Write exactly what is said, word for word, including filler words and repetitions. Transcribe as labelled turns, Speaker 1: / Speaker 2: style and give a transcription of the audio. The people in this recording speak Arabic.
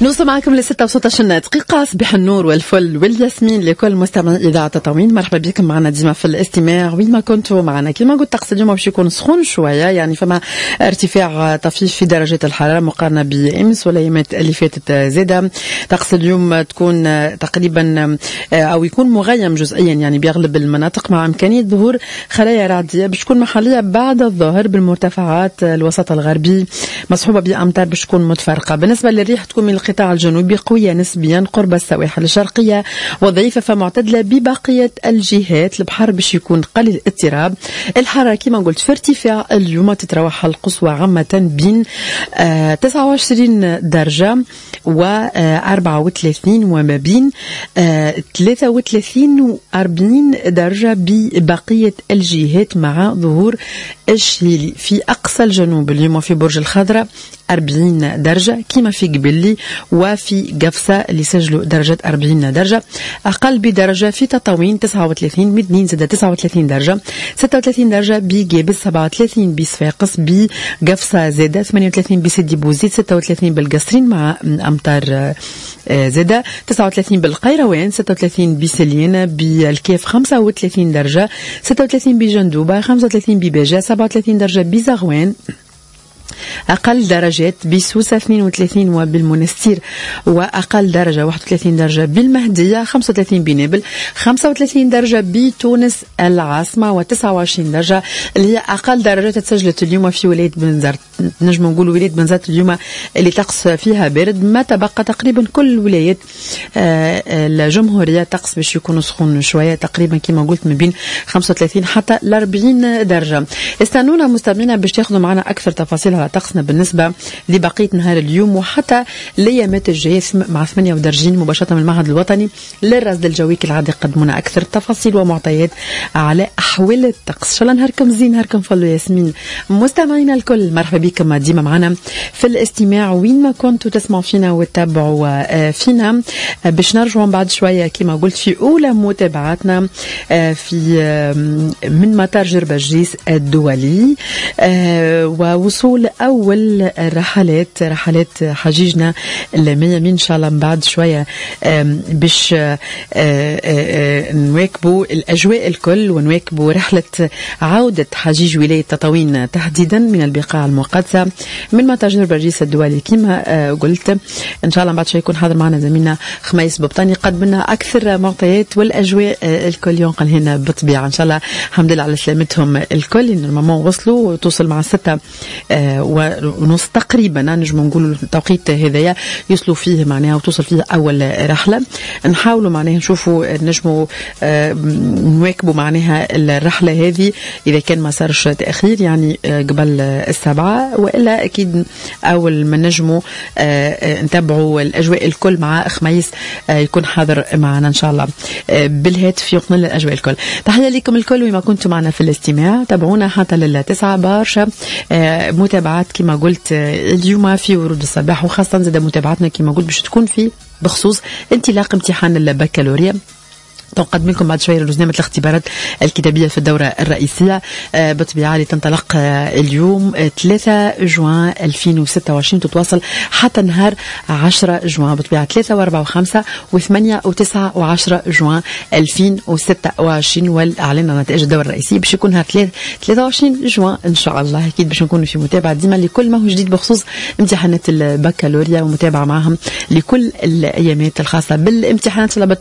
Speaker 1: نوصل معكم لستة وستة عشر دقيقة. صباح النور والفل والياسمين لكل مستمعي إذاعة تطاوين. مرحبا بكم معنا ديما في الاستماع وين ما كنتوا معنا. كما قلت طقس اليوم باش يكون سخون شوية، يعني فما ارتفاع طفيف في درجات الحرارة مقارنة بأمس والأيامات اللي فاتت. زادة طقس اليوم تكون تقريبا أو يكون مغيم جزئيا، يعني بيغلب المناطق مع إمكانية ظهور خلايا رعدية باش تكون محلية بعد الظهر بالمرتفعات الوسط الغربي مصحوبة بأمطار باش تكون متفرقة. بالنسبة للريح تكون من القطاع الجنوبي قوية نسبيا قرب السواحل الشرقية وضعيفة فمعتدلة ببقية الجهات. البحر باش يكون قليل اضطراب. الحرارة كما قلت في ارتفاع اليوم، تتراوح القصوى عامة بين آه تسعة وعشرين درجة و أربعة وثلاثين وما بين آه ثلاثة وثلاثين و أربعين درجة ببقية الجهات مع ظهور الشيلي. في أقصى الجنوب اليوم في برج الخضراء أربعين درجة كما في قبلي، وفي قفصة اللي سجلوا درجة أربعين درجة. أقل بدرجة في تطاوين تسعة وثلاثين، مدنين زاد تسعة وثلاثين درجة، ستة وثلاثين درجة بقابس، سبعة وثلاثين بصفاقس، بقفصة زادة ثمانية وثلاثين بسيدي بوزيد، ستة وثلاثين بالقصرين مع أمطار زادة، تسعة وثلاثين بالقيروان، ستة وثلاثين بسليين، بالكيف خمسة وثلاثين درجة، ستة وثلاثين بجندوبة، خمسة وثلاثين بباجة، سبعة وثلاثين درجة بزغوان. أقل درجات بسوسة اثنين وثلاثين وبالمنستير، وأقل درجة واحد وثلاثين درجة بالمهدية، خمسة وثلاثين بنابل، خمسة وثلاثين درجة بتونس العاصمة، وتسعة وعشرين درجة اللي هي أقل درجات تسجلت اليوم في ولاية بنزرت. نجم نقول ولاية بنزرت اليوم اللي طقس فيها بارد. ما تبقى تقريبا كل ولايات الجمهورية طقس باش يكونوا سخون شوية، تقريبا كما قلت من بين خمسة وثلاثين حتى ل أربعين درجة. استنونا مستمعينا باش تاخذوا معنا أكثر تفاصيل على طقسنا بالنسبة لبقية نهار اليوم وحتى الأيامات الجاية مع ثمانية ودرجين مباشرة من المعهد الوطني للرصد الجوي كالعادة يقدمونا أكثر تفاصيل ومعطيات على أحوال الطقس. إن شاء الله نهاركم زين، نهاركم فلو ياسمين. مستمعينا الكل مرحبا بكم ديما معنا في الاستماع وين ما كنتوا تسمعوا فينا وتتابعوا فينا. باش نرجعوا بعد شوية كما قلت في أولى متابعاتنا في من مطار جربجيس الدولي ووصول أول رحلات رحلات حجيجنا الميامين إن شاء الله بعد شوية باش نواكبوا الأجواء الكل ونواكبوا رحلة عودة حجيج ولاية تطاوين تحديدا من البقاع المقدسة من مطار جربجيس الدولي. كما قلت إن شاء الله بعد شوية يكون حاضر معنا زميلنا خميس ببطاني يقدم لنا أكثر معطيات والأجواء الكل ينقل هنا بالطبيعة. إن شاء الله الحمد لله على سلامتهم الكل. نورمالمون وصلوا وتوصل مع ستة ونص تقريبا نجم نقول التوقيت هذايا يوصلوا فيه معناها وتوصل فيه أول رحلة. نحاولوا معناها نشوفوا نجموا نواكبوا معناها الرحلة هذه إذا كان ما صارش تأخير يعني قبل السبعة، وإلا أكيد أول ما نجموا نتابعوا الأجواء الكل مع خميس يكون حاضر معنا إن شاء الله بالهاتف يقنل الأجواء الكل. تحية لكم الكل وما كنتم معنا في الاستماع. تابعونا حتى للتسعة برشا متابعات كما قلت اليوم في ورود الصباح، وخاصة زاد متابعاتنا كما قلت باش تكون في بخصوص انطلاق امتحان البكالوريا. تنقدم لكم بعد شوية رزنامة الاختبارات الكتابية في الدورة الرئيسية آه بطبيعة لتنطلق آه اليوم آه ثلاثة جوان ألفين وستة وعشرين تتواصل حتى نهار عشرة جوان بطبيعة ثلاثة وأربعة وخمسة وثمانية وتسعة وعشرة جوان ألفين وستة وعشرين. والإعلان عن نتائج الدورة الرئيسية باش يكون نهار ثلاثة وعشرين جوان إن شاء الله. أكيد باش نكون في متابعة ديما لكل ما هو جديد بخصوص امتحانات البكالوريا ومتابعة معهم لكل الأيامات الخاصة بالامتحانات.